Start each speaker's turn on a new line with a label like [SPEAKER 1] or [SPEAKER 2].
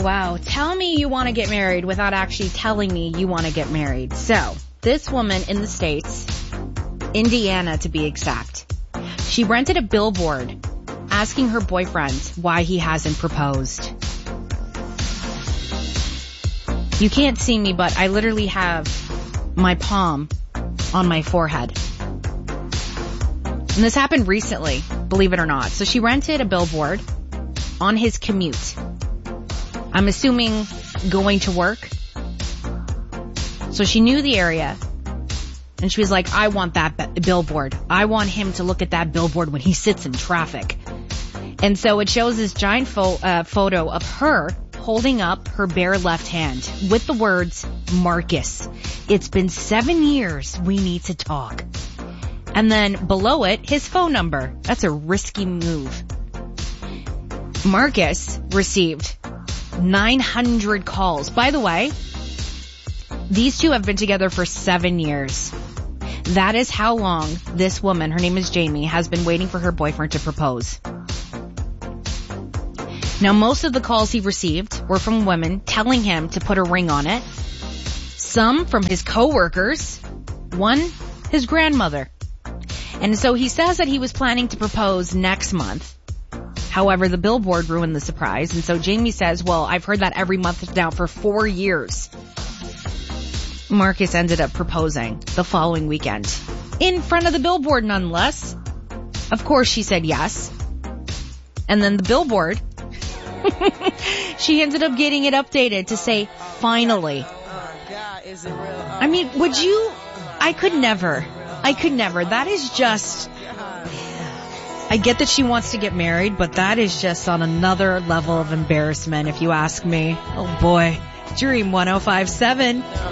[SPEAKER 1] wow. Tell me you want to get married without actually telling me you want to get married. So, this woman in the States, Indiana to be exact, she rented a billboard asking her boyfriend why he hasn't proposed. You can't see me, but I literally have my palm on my forehead. And this happened recently, believe it or not. So she rented a billboard on his commute. I'm assuming going to work. So she knew the area. And she was like, I want that billboard. I want him to look at that billboard when he sits in traffic. And so it shows this giant photo of her holding up her bare left hand with the words, Marcus, it's been 7 years. We need to talk. And then below it, his phone number. That's a risky move. Marcus received 900 calls. By the way, these two have been together for 7 years. That is how long this woman, her name is Jamie, has been waiting for her boyfriend to propose. Now, most of the calls he received were from women telling him to put a ring on it. Some from his coworkers. One, his grandmother. And so he says that he was planning to propose next month. However, the billboard ruined the surprise. And so Jamie says, well, I've heard that every month now for 4 years. Marcus ended up proposing the following weekend. In front of the billboard, nonetheless. Of course, she said yes. And then the billboard, she ended up getting it updated to say, finally. I mean, would you? I could never. That is just, I get that she wants to get married, but that is just on another level of embarrassment, if you ask me. Oh boy. Dream 105.7.